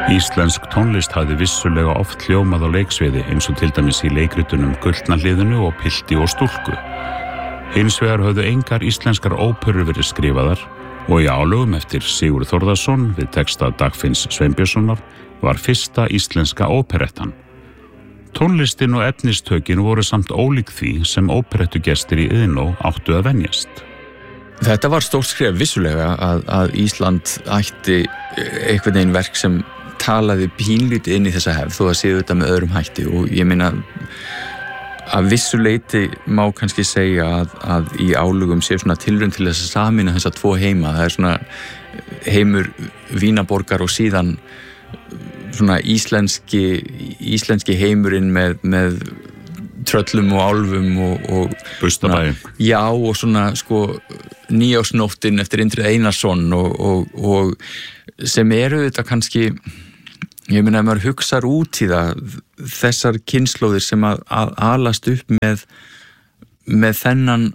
Íslensk tónlist hafði vissulega oft hljómað á leiksviði eins og til dæmis í leikritunum Gullna hliðinu og Pilti og stúlku. Hins vegar höfðu engar íslenskar óperur verið skrifaðar og í álögum eftir Sigurð Þórðarson við texta Dagfinns Sveinbjörnssonar var fyrsta íslenska óperettan. Tónlistin og efnistökin voru samt ólík því sem óperettugestir í Iðnó áttu að venjast. Þetta var stórt skref vissulega að Ísland ætti einhvern veginn verk sem talaði pínlítið inn í þessa hefð þó að séu þetta með öðrum hætti og ég meina að vissu leyti má kannski segja að í álugum sé svona tilraun til þess að sameina þessa tvo heima. Það er svona heimur Vínaborgar og síðan svona íslenski heimurinn með tröllum og álfum og Bustabæi. Já, og svona sko Nýársnóttin eftir Indriða Einarsson og sem eru þetta kannski, ég meina ef maður hugsar út í það, þessar kynslóðir sem að alast upp með þennan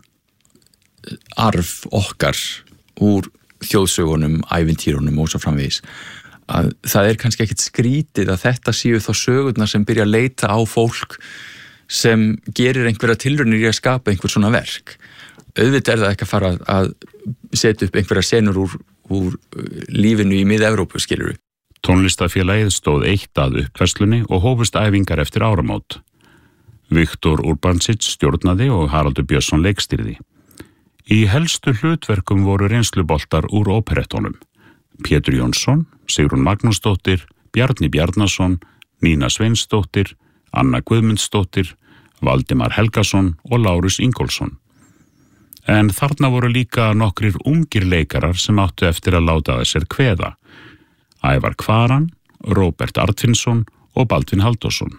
arf okkar úr þjóðsögunum, ævintýrunum og svo framvegis, að það er kannski ekkit skrítið að þetta séu þá sögurnar sem byrja að leita á fólk sem gerir einhverja tilraunir í að skapa einhver svona verk. Auðvitað er það ekki að fara að setja upp einhverja senur úr lífinu í Mið-Evrópu, skilurðu. Tónlistafélagið stóð eitt að uppfærslunni og hófust æfingar eftir áramót. Viktor Urbancic stjórnaði og Haraldur Björnsson leikstýrði. Í helstu hlutverkum voru reynsluboltar úr óperettunum. Pétur Jónsson, Sigrún Magnúsdóttir, Bjarni Bjarnason, Nína Sveinsdóttir, Anna Guðmundsdóttir, Valdimar Helgason og Lárus Ingólfsson. En þarna voru líka nokkrir ungir leikarar sem áttu eftir að láta að sér kveða. Ævar Kvaran, Róbert Artvinsson og Baldvin Halldórsson.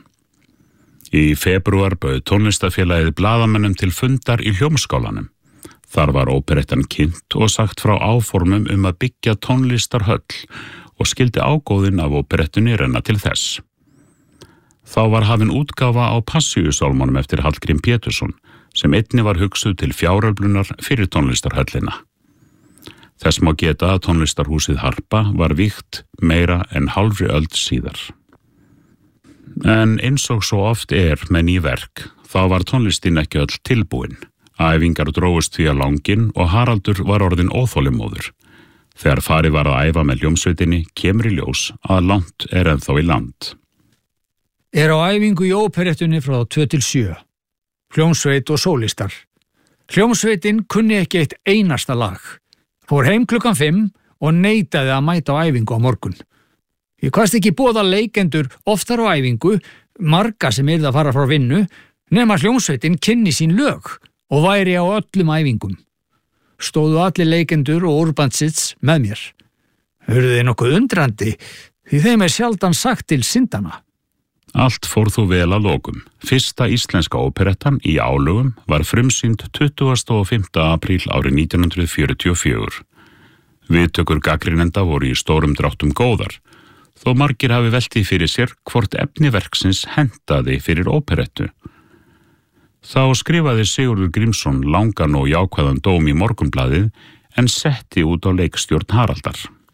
Í febrúar bauð tónlistafélagið blaðamönnum til fundar í Hljómskálanum. Þar var óperettan kynnt og sagt frá áformum að byggja tónlistarhöll og skildi ágóðin af óperettunni renna til þess. Þá var hafin útgáfa á Passíusálmunum eftir Hallgrím Pétursson sem einnig var hugsuð til fjáröflunar fyrir tónlistarhöllina. Þess má geta að tónlistarhúsið Harpa var vígt meira en hálfri öld síðar. En eins og svo oft með ný verk, þá var tónlistin ekki öll tilbúin. Æfingar drógust því að langinn og Haraldur var orðinn óþolinmóður. Þegar farið var að æfa með hljómsveitinni kemur í ljós að langt ennþá í land. Á æfingu í óperettunni frá 2 til 7. Hljómsveit og sólistar. Hljómsveitin kunni ekki eitt einasta lag. Fór heim klukkan 5 og neitaði að mæta á æfingu á morgun. Ég kvaðst ekki boða leikendur oftar á æfingu, marga sem yrði að fara frá vinnu, nema hljómsveitin kynni sín lög og væri á öllum æfingum. Stóðu allir leikendur og Urbancic með mér. Hörðu þið nokkuð undrandi, því þeim sjaldan sagt til syndana. Allt fór þó vel að lokum. Fyrsta íslenska óperettan í álögum var frumsýnd 25. apríl árið 1944. Viðtökur gagnrýnenda voru í stórum dráttum góðar, þó margir hafi veltið fyrir sér hvort efni verksins hentaði fyrir óperettu. Þá skrifaði Sigurður Grímsson langan og jákvæðan dóm í Morgunblaðið en setti út á leikstjórn Haraldar.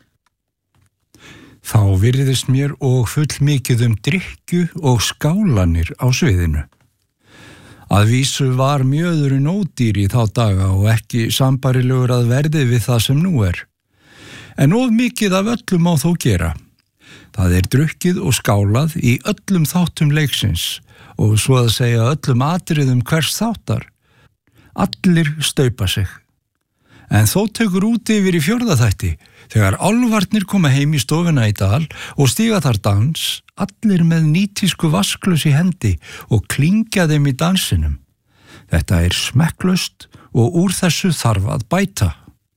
Þá virðist mér og fullmikið drykkju og skálanir á sviðinu. Að vísu var mjöðurinn ódýr í þá daga og ekki sambærilegur að verði við það sem nú er. En of mikið af öllum má þó gera. Það drukkið og skálað í öllum þáttum leiksins og svo að segja öllum atriðum hvers þáttar. Allir staupa sig. En þó tekur út yfir í 4. þætti, þegar álfarnir koma heim í stofuna í dal og stíga þar dans, allir með nýtísku vasklus í hendi og klingja þeim í dansinum. Þetta smekklaust og úr þessu þarf að bæta.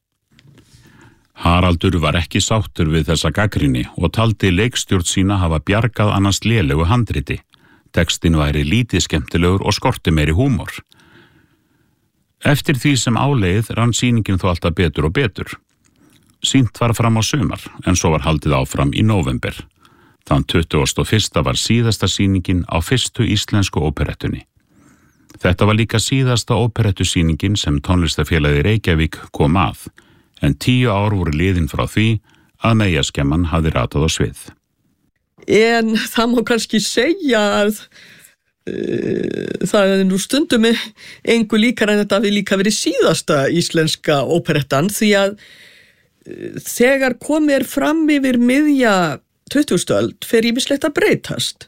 Haraldur var ekki sáttur við þessa gagnrýni og taldi leikstjórn sína hafa bjargað annars lélegu handriti. Textin væri lítið skemmtilegur og skorti meiri húmor. Eftir því sem áleið rann sýningin þó alltaf betur og betur. Sýnt var fram á sumar, en svo var haldið áfram í nóvember. Þann 21. var síðasta sýningin á fyrstu íslensku óperettunni. Þetta var líka síðasta óperettusýningin sem tónlistafélagið Reykjavík kom að, en 10 ár voru liðin frá því að meyjaskemman hafði ratað á svið. En það má kannski segja að það nú stundum engu líkar en þetta hafi líka verið síðasta íslenska óperettan því að þegar komið fram yfir miðja 20. öld fer ýmislegt að breytast.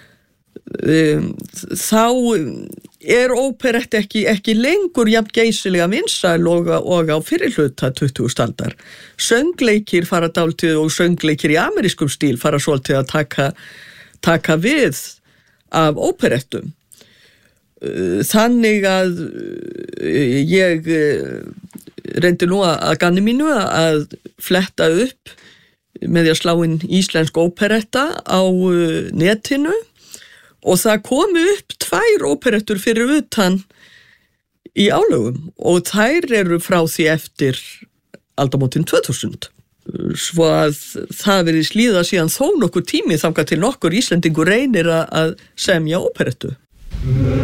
Þá óperett ekki lengur jafn geysilega vinsæl og á fyrri hluta 20. aldar. Söngleikir fara dálítið og söngleikir í amerískum stíl fara svolítið að taka við af óperettum. Þannig að ég reyndi nú að ganni mínu að fletta upp með því að slá inn íslensk óperetta á netinu og það komu upp 2 óperettur fyrir utan í álögum og þær eru frá því eftir aldamótin 2000. Svo að það verið líða síðan þó nokkur tími þangað til nokkur Íslendingur reynir að semja óperettu.